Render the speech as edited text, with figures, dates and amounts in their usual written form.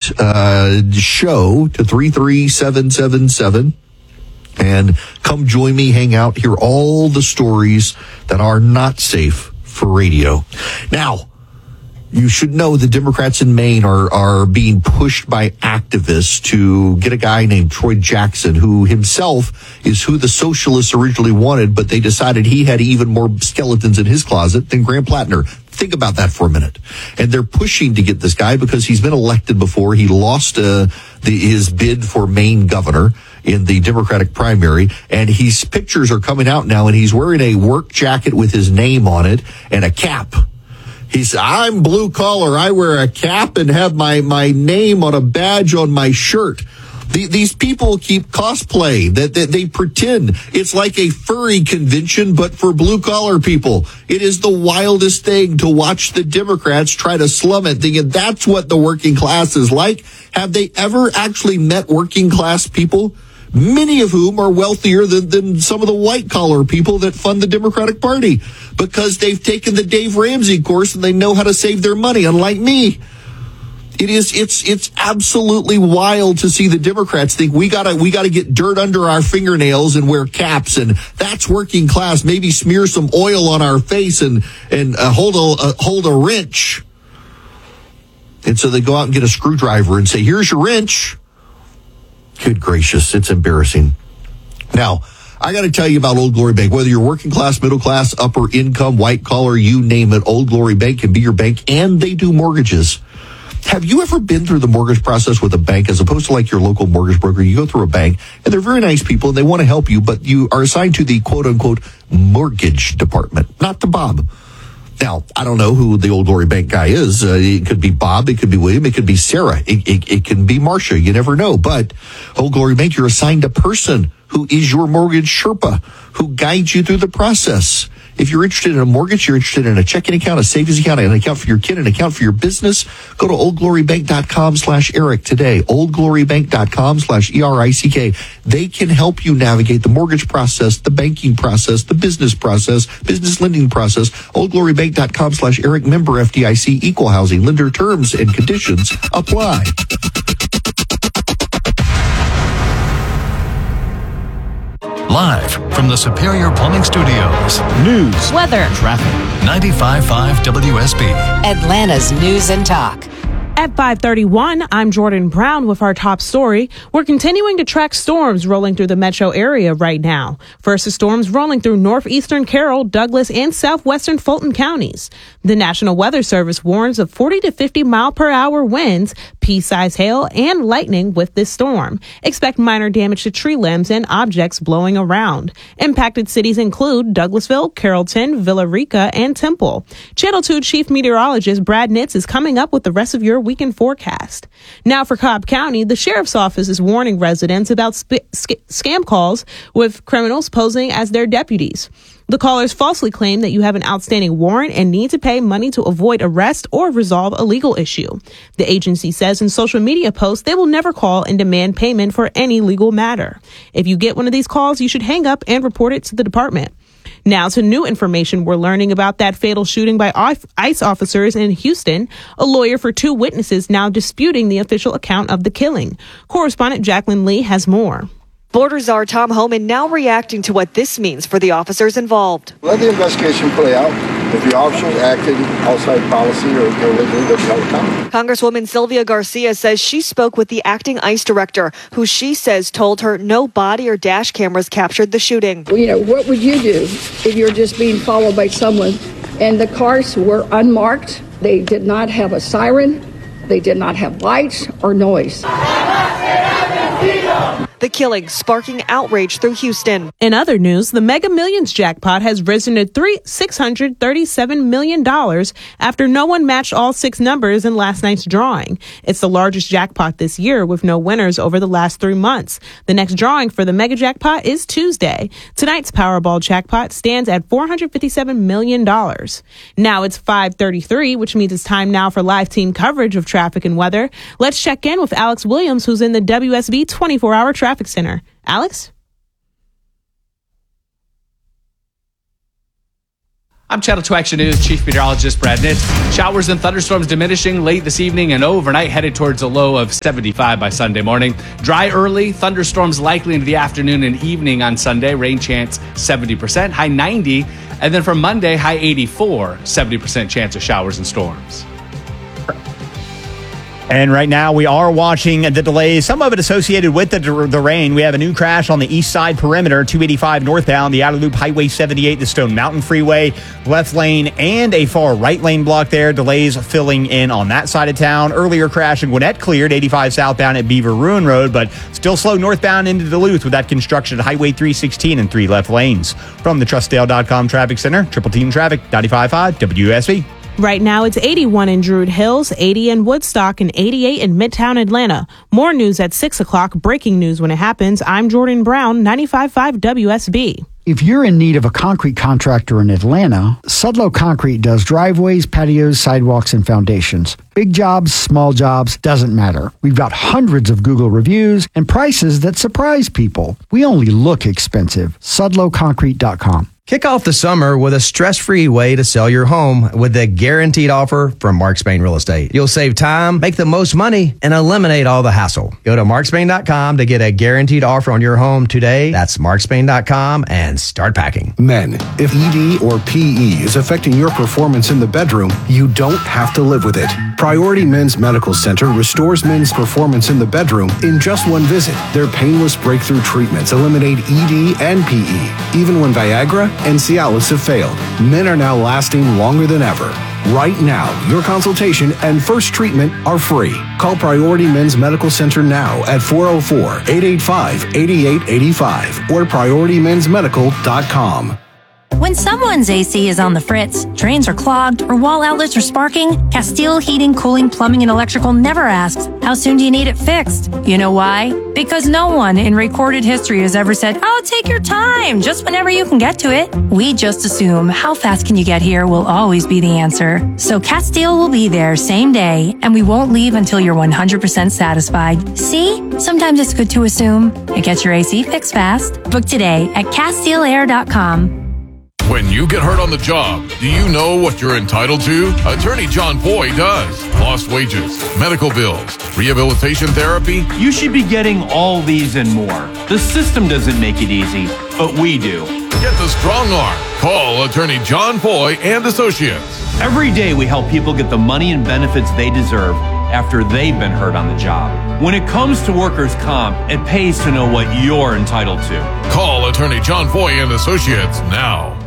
show to 33777 and come join me, hang out, hear all the stories that are not safe for radio. Now, you should know the Democrats in Maine are being pushed by activists to get a guy named Troy Jackson, who himself is who the socialists originally wanted, but they decided he had even more skeletons in his closet than Graham Plattner. Think about that for a minute. And they're pushing to get this guy because he's been elected before. He lost his bid for Maine governor in the Democratic primary, and his pictures are coming out now, and he's wearing a work jacket with his name on it and a cap. He said, I'm blue collar. I wear a cap and have my name on a badge on my shirt. These people keep cosplay that they pretend it's like a furry convention, but for blue collar people. It is the wildest thing to watch the Democrats try to slum it, thinking that's what the working class is like. Have they ever actually met working class people? Many of whom are wealthier than some of the white-collar people that fund the Democratic Party because they've taken the Dave Ramsey course and they know how to save their money, unlike me. It's absolutely wild to see the Democrats think we gotta get dirt under our fingernails and wear caps, and that's working class. Maybe smear some oil on our face and hold a wrench. And so they go out and get a screwdriver and say, here's your wrench. Good gracious, it's embarrassing. Now, I got to tell you about Old Glory Bank. Whether you're working class, middle class, upper income, white collar, you name it, Old Glory Bank can be your bank, and they do mortgages. Have you ever been through the mortgage process with a bank as opposed to like your local mortgage broker? You go through a bank, and they're very nice people, and they want to help you, but you are assigned to the quote-unquote mortgage department, not to Bob. Now, I don't know who the Old Glory Bank guy is. It could be Bob. It could be William. It could be Sarah. It can be Marcia. You never know. But Old Glory Bank, you're assigned a person who is your mortgage Sherpa, who guides you through the process. If you're interested in a mortgage, you're interested in a checking account, a savings account, an account for your kid, an account for your business, go to oldglorybank.com/Eric today. oldglorybank.com/ERICK. They can help you navigate the mortgage process, the banking process, the business process, business lending process. oldglorybank.com/Eric, member FDIC, equal housing lender. Terms and conditions apply. Live from the Superior Plumbing Studios. News, weather, traffic. 95.5 WSB. Atlanta's News and Talk. At 5:31, I'm Jordan Brown with our top story. We're continuing to track storms rolling through the metro area right now. First, the storms rolling through northeastern Carroll, Douglas, and southwestern Fulton counties. The National Weather Service warns of 40 to 50 mile per hour winds, pea-sized hail, and lightning with this storm. Expect minor damage to tree limbs and objects blowing around. Impacted cities include Douglasville, Carrollton, Villa Rica, and Temple. Channel 2 Chief Meteorologist Brad Nitz is coming up with the rest of your weekend forecast. Now for Cobb County, the Sheriff's Office is warning residents about scam calls with criminals posing as their deputies. The callers falsely claim that you have an outstanding warrant and need to pay money to avoid arrest or resolve a legal issue. The agency says in social media posts they will never call and demand payment for any legal matter. If you get one of these calls, you should hang up and report it to the department. Now to new information we're learning about that fatal shooting by ICE officers in Houston. A lawyer for two witnesses now disputing the official account of the killing. Correspondent Jacqueline Lee has more. Border Czar Tom Homan now reacting to what this means for the officers involved. Let the investigation play out. If the officers acted outside policy or illegally, they'll be held accountable. Congresswoman Sylvia Garcia says she spoke with the acting ICE director, who she says told her no body or dash cameras captured the shooting. Well, what would you do if you're just being followed by someone and the cars were unmarked? They did not have a siren. They did not have lights or noise. The killing sparking outrage through Houston. In other news, the Mega Millions jackpot has risen to $637 million after no one matched all six numbers in last night's drawing. It's the largest jackpot this year with no winners over the last 3 months. The next drawing for the mega jackpot is Tuesday. Tonight's Powerball jackpot stands at $457 million. Now it's 5:33, which means it's time now for live team coverage of traffic and weather. Let's check in with Alex Williams, who's in the WSB 24-hour traffic center. Alex? I'm Channel 2 Action News Chief Meteorologist Brad Nitz. Showers and thunderstorms diminishing late this evening and overnight, headed towards a low of 75 by Sunday morning. Dry early, thunderstorms likely into the afternoon and evening on Sunday. Rain chance 70%, high 90. And then for Monday, high 84, 70% chance of showers and storms. And right now we are watching the delays, some of it associated with the rain. We have a new crash on the east side perimeter, 285 northbound, the outer loop, Highway 78, the Stone Mountain Freeway, left lane and a far right lane block there. Delays filling in on that side of town. Earlier crash in Gwinnett cleared, 85 southbound at Beaver Ruin Road, but still slow northbound into Duluth with that construction at Highway 316 and 3 left lanes. From the TrustDale.com Traffic Center, Triple Team Traffic, 95.5 WSB. Right now, it's 81 in Druid Hills, 80 in Woodstock, and 88 in Midtown Atlanta. More news at 6 o'clock. Breaking news when it happens. I'm Jordan Brown, 95.5 WSB. If you're in need of a concrete contractor in Atlanta, Sudlow Concrete does driveways, patios, sidewalks, and foundations. Big jobs, small jobs, doesn't matter. We've got hundreds of Google reviews and prices that surprise people. We only look expensive. SudlowConcrete.com. Kick off the summer with a stress-free way to sell your home with a guaranteed offer from Mark Spain Real Estate. You'll save time, make the most money, and eliminate all the hassle. Go to markspain.com to get a guaranteed offer on your home today. That's markspain.com and start packing. Men, if ED or PE is affecting your performance in the bedroom, you don't have to live with it. Priority Men's Medical Center restores men's performance in the bedroom in just one visit. Their painless breakthrough treatments eliminate ED and PE. Even when Viagra and Cialis have failed, men are now lasting longer than ever. Right now, your consultation and first treatment are free. Call Priority Men's Medical Center now at 404-885-8885 or PriorityMen'sMedical.com. When someone's AC is on the fritz, drains are clogged, or wall outlets are sparking, Castile Heating, Cooling, Plumbing, and Electrical never asks, how soon do you need it fixed? You know why? Because no one in recorded history has ever said, oh, take your time, just whenever you can get to it. We just assume how fast can you get here will always be the answer. So Castile will be there same day, and we won't leave until you're 100% satisfied. See? Sometimes it's good to assume. It gets your AC fixed fast. Book today at CastileAir.com. When you get hurt on the job, do you know what you're entitled to? Attorney John Foy does. Lost wages, medical bills, rehabilitation therapy. You should be getting all these and more. The system doesn't make it easy, but we do. Get the strong arm. Call Attorney John Foy and Associates. Every day we help people get the money and benefits they deserve after they've been hurt on the job. When it comes to workers' comp, it pays to know what you're entitled to. Call Attorney John Foy and Associates now.